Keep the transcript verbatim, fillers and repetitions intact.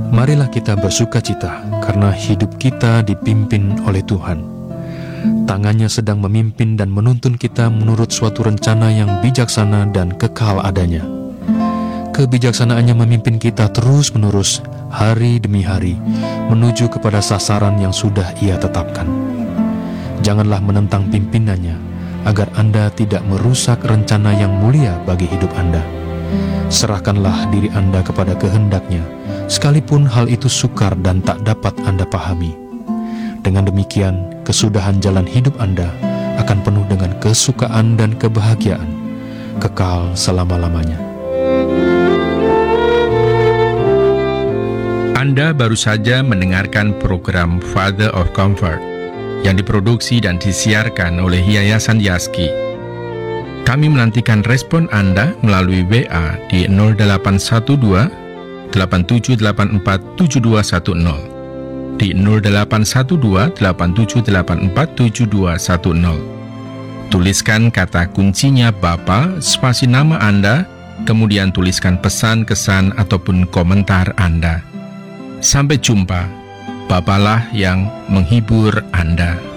Marilah kita bersukacita karena hidup kita dipimpin oleh Tuhan. Tangannya sedang memimpin dan menuntun kita menurut suatu rencana yang bijaksana dan kekal adanya. Kebijaksanaannya memimpin kita terus-menerus, hari demi hari, menuju kepada sasaran yang sudah Ia tetapkan. Janganlah menentang pimpinannya, agar Anda tidak merusak rencana yang mulia bagi hidup Anda. Serahkanlah diri Anda kepada kehendaknya, sekalipun hal itu sukar dan tak dapat Anda pahami. Dengan demikian, kesudahan jalan hidup Anda akan penuh dengan kesukaan dan kebahagiaan, kekal selama-lamanya. Anda baru saja mendengarkan program Father of Comfort yang diproduksi dan disiarkan oleh Yayasan Yaski. Kami menantikan respon Anda melalui W A di nol delapan satu dua, delapan tujuh delapan empat, tujuh dua satu nol, di nol delapan satu dua, delapan tujuh delapan empat, tujuh dua satu nol. Tuliskan kata kuncinya Bapa, spasi nama Anda, kemudian tuliskan pesan, kesan, ataupun komentar Anda. Sampai jumpa, Bapalah yang menghibur Anda.